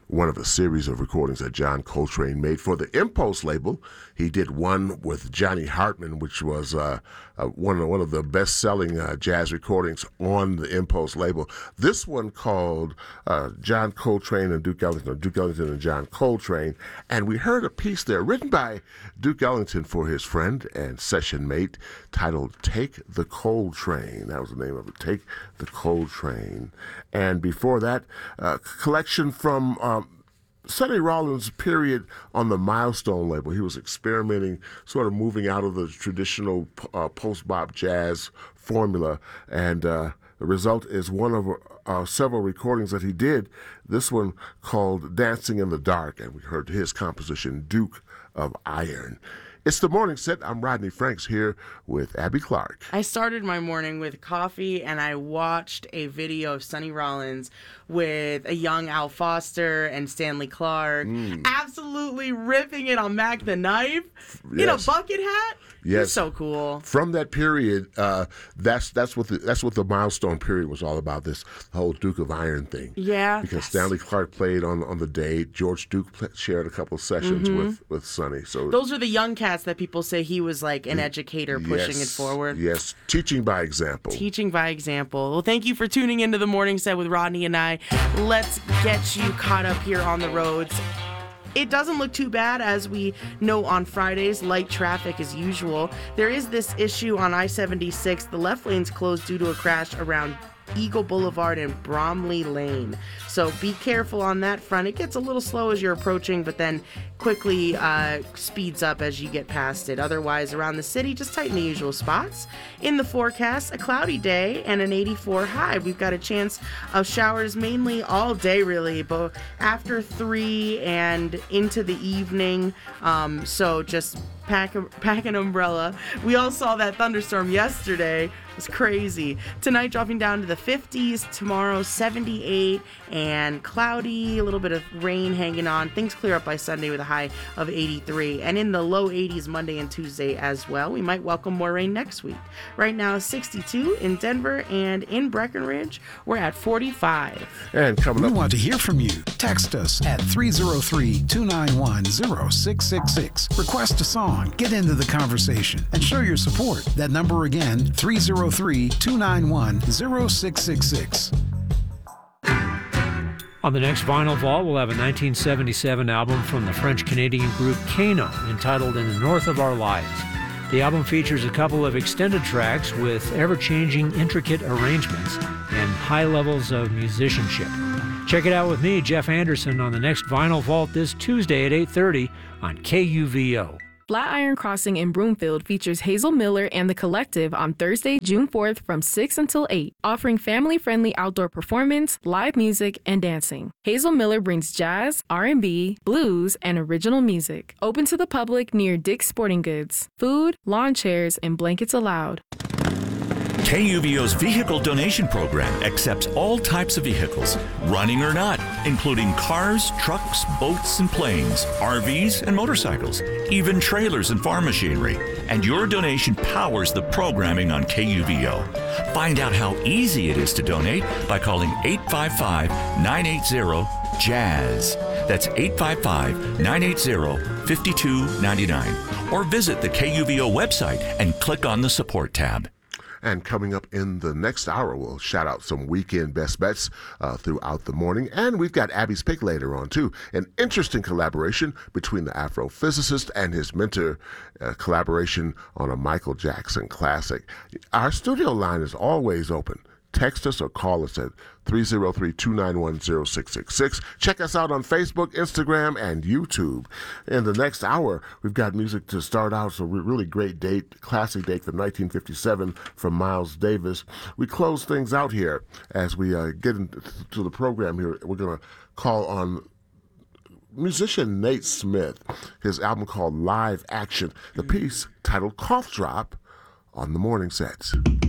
one of a series of recordings that John Coltrane made for the Impulse label. He did one with Johnny Hartman, which was one of the best-selling jazz recordings on the Impulse label. This one called John Coltrane and Duke Ellington, or Duke Ellington and John Coltrane. And we heard a piece there written by Duke Ellington for his friend and session mate titled Take the Coltrane. That was the name of it, Take the Coltrane. And before that, a collection from Sonny Rollins' period on the Milestone label. He was experimenting, sort of moving out of the traditional post-bop jazz formula, and the result is one of several recordings that he did. This one called Dancing in the Dark, and we heard his composition, Duke of Iron. It's the morning set. I'm Rodney Franks here with Abby Clark. I started my morning with coffee and I watched a video of Sonny Rollins with a young Al Foster and Stanley Clarke absolutely ripping it on Mac the Knife in a bucket hat. Yes, he's so cool. From that period, that's what the Milestone period was all about. This whole Duke of Iron thing. Yeah, because Stanley Clarke played on the date. George Duke shared a couple of sessions with Sonny. So those are the young cats that people say he was like an educator pushing it forward. Yes, teaching by example. Teaching by example. Well, thank you for tuning into the morning set with Rodney and I. Let's get you caught up here on the roads. It doesn't look too bad, as we know on Fridays, light traffic as usual. There is this issue on I-76. The left lane's closed due to a crash around Eagle Boulevard and Bromley Lane. So be careful on that front. It gets a little slow as you're approaching, but then quickly speeds up as you get past it. Otherwise, around the city, just tighten the usual spots. In the forecast, a cloudy day and an 84 high. We've got a chance of showers mainly all day, really, but after 3 and into the evening. So just pack an umbrella. We all saw that thunderstorm yesterday. It was crazy. Tonight dropping down to the 50s. Tomorrow 78 and cloudy. A little bit of rain hanging on. Things clear up by Sunday with a high of 83. And in the low 80s Monday and Tuesday as well. We might welcome more rain next week. Right now 62 in Denver, and in Breckenridge we're at 45. And coming up, we want to hear from you. Text us at 303-291-0666. Request a song, get into the conversation, and show your support. That number again, 303-291-0666. On the next Vinyl Vault, we'll have a 1977 album from the French-Canadian group Kano entitled In the North of Our Lives. The album features a couple of extended tracks with ever-changing, intricate arrangements and high levels of musicianship. Check it out with me, Jeff Anderson, on the next Vinyl Vault this Tuesday at 8:30 on KUVO. Flatiron Crossing in Broomfield features Hazel Miller and The Collective on Thursday, June 4th from 6 until 8, offering family-friendly outdoor performance, live music, and dancing. Hazel Miller brings jazz, R&B, blues, and original music. Open to the public near Dick's Sporting Goods. Food, lawn chairs, and blankets allowed. KUVO's vehicle donation program accepts all types of vehicles, running or not, including cars, trucks, boats, and planes, RVs and motorcycles, even trailers and farm machinery. And your donation powers the programming on KUVO. Find out how easy it is to donate by calling 855-980-JAZZ. That's 855-980-5299. Or visit the KUVO website and click on the support tab. And coming up in the next hour, we'll shout out some weekend best bets throughout the morning. And we've got Abby's Pick later on, too. An interesting collaboration between the Afrophysicist and his mentor, collaboration on a Michael Jackson classic. Our studio line is always open. Text us or call us at 303-291-0666. Check us out on Facebook, Instagram, and YouTube. In the next hour, we've got music to start out. So really great date, classic date from 1957 from Miles Davis. We close things out here as we get into the program here. We're going to call on musician Nate Smith, his album called Live Action, the piece titled Cough Drop on the Morning Sets.